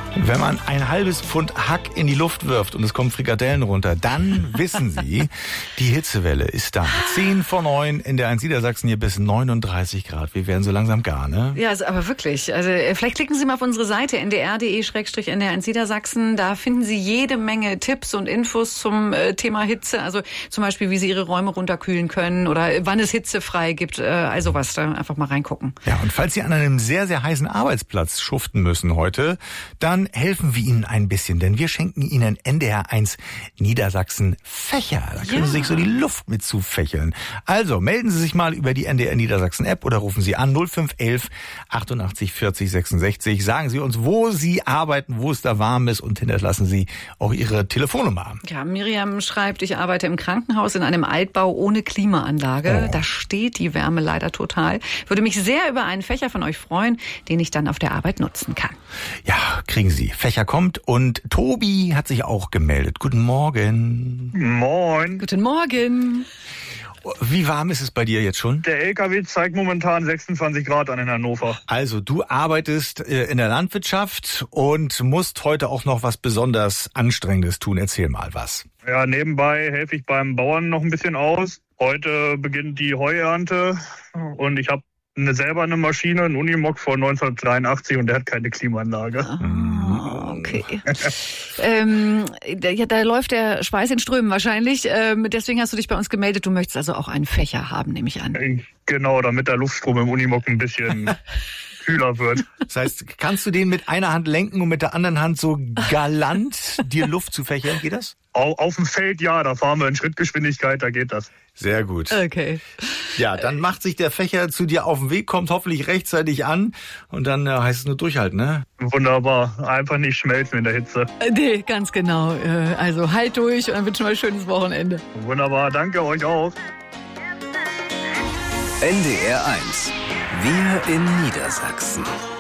Wenn man ein halbes Pfund Hack in die Luft wirft und es kommen Frikadellen runter, dann wissen Sie, die Hitzewelle ist da. 10:09 in der 1 Niedersachsen hier bis 39 Grad. Wir werden so langsam gar, ne? Ja, also, aber wirklich. Also vielleicht klicken Sie mal auf unsere Seite ndr.de/NDR1 Niedersachsen. Da finden Sie jede Menge Tipps und Infos zum Thema Hitze. Also zum Beispiel, wie Sie Ihre Räume runterkühlen können oder wann es hitzefrei gibt. Also was, da einfach mal reingucken. Ja, und falls Sie an einem sehr, sehr heißen Arbeitsplatz schuften müssen heute, dann helfen wir Ihnen ein bisschen, denn wir schenken Ihnen NDR1 Niedersachsen Fächer. Da können Sie sich so die Luft mit zufächeln. Also melden Sie sich mal über die NDR Niedersachsen App oder rufen Sie an 0511 88 40 66. Sagen Sie uns, wo Sie arbeiten, wo es da warm ist und hinterlassen Sie auch Ihre Telefonnummer. Ja, Miriam schreibt, ich arbeite im Krankenhaus in einem Altbau ohne Klimaanlage. Da steht die Wärme leider total. Würde mich sehr über einen Fächer von euch freuen, den ich dann auf der Arbeit nutzen kann. Ja, kriegen Sie. Fächer kommt und Tobi hat sich auch gemeldet. Guten Morgen. Moin. Guten Morgen. Wie warm ist es bei dir jetzt schon? Der LKW zeigt momentan 26 Grad an in Hannover. Also du arbeitest in der Landwirtschaft und musst heute auch noch was besonders Anstrengendes tun. Erzähl mal was. Ja, nebenbei helfe ich beim Bauern noch ein bisschen aus. Heute beginnt die Heuernte und ich habe selber eine Maschine, einen Unimog von 1983 und der hat keine Klimaanlage. Okay. Da läuft der Schweiß in Strömen wahrscheinlich. Deswegen hast du dich bei uns gemeldet. Du möchtest also auch einen Fächer haben, nehme ich an. Genau, damit der Luftstrom im Unimog ein bisschen kühler wird. Das heißt, kannst du den mit einer Hand lenken und mit der anderen Hand so galant dir Luft zu fächern? Geht das? Auf dem Feld, ja, da fahren wir in Schrittgeschwindigkeit, da geht das. Sehr gut. Okay. Ja, dann macht sich der Fächer zu dir auf den Weg, kommt hoffentlich rechtzeitig an und dann heißt es nur durchhalten, ne? Wunderbar. Einfach nicht schmelzen in der Hitze. Nee, ganz genau. Also halt durch und dann wünschen wir ein schönes Wochenende. Wunderbar, danke euch auch. NDR1. Wir in Niedersachsen.